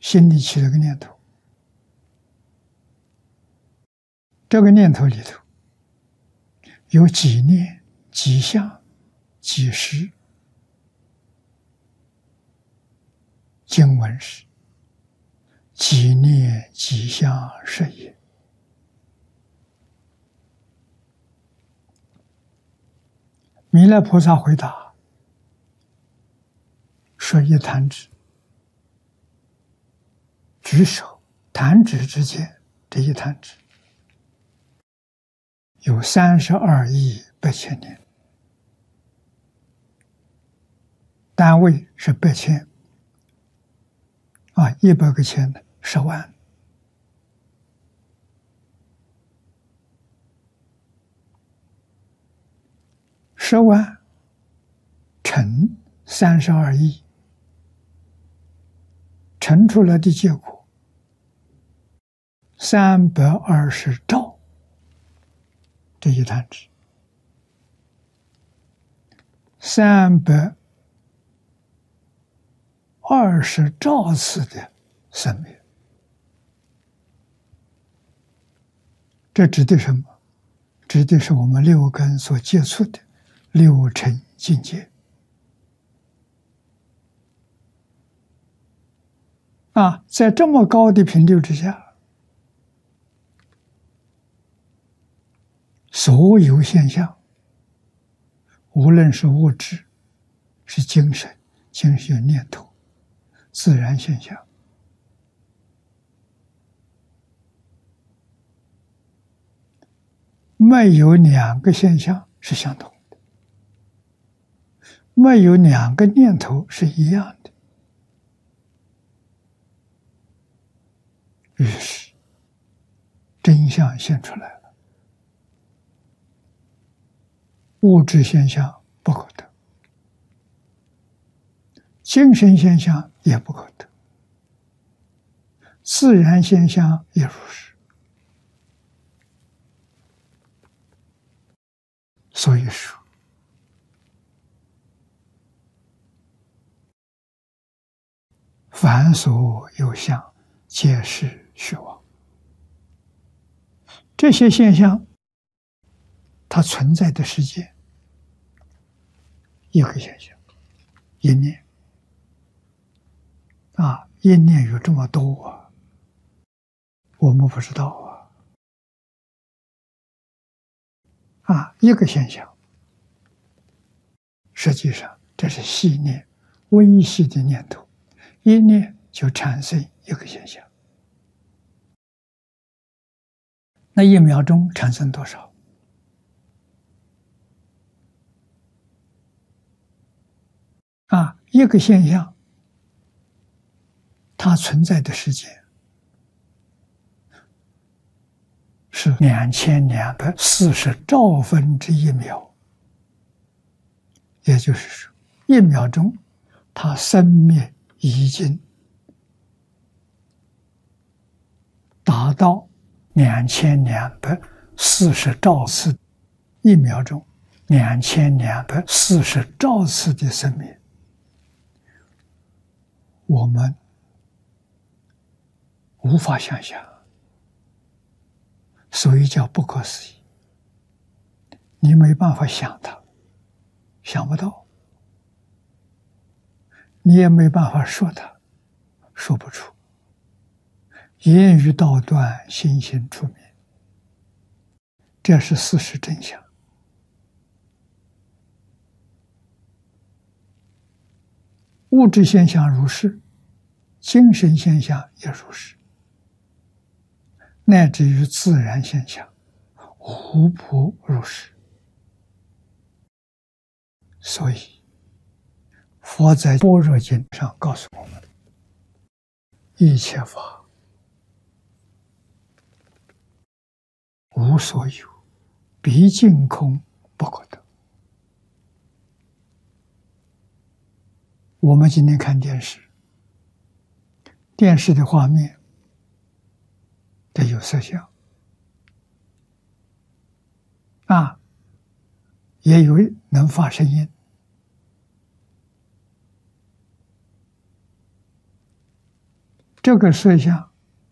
心里起了个念头，这个念头里头有几念、几相、几时。经文是几念几相是也。弥勒菩萨回答说：一弹指，举手弹指之间，这一弹指有32亿8千年，单位是8千，100个千的10万。10万乘32亿，乘出来的结果320兆，这一弹指320兆次的生灭，这指的什么？指的是我们六根所接触的六尘境界在这么高的频率之下，所有现象，无论是物质、是精神、精神念头、自然现象，没有两个现象是相同的，没有两个念头是一样的。于是真相现出来了，物质现象不可得，精神现象也不可得，自然现象也如是。所以说，凡所有相，皆是虚妄。这些现象，它存在的时间，一个现象，一念一念有这么多我们不知道一个现象，实际上这是细念、微细的念头，一念就产生一个现象。那1秒钟产生多少？一个现象，它存在的时间是2240兆分之1秒，也就是说，1秒钟它生灭已经达到2240兆次，1秒钟2240兆次的生灭，我们无法想象，所以叫不可思议。你没办法想它，想不到；你也没办法说它，说不出。言语道断，心行出灭，这是事实真相。物质现象如是，精神现象也如是，乃至于自然现象，无不如是。所以，佛在《般若经》上告诉我们：一切法无所有，毕竟空不可得。我们今天看电视，电视的画面这有色相也有能发声音。 这个色相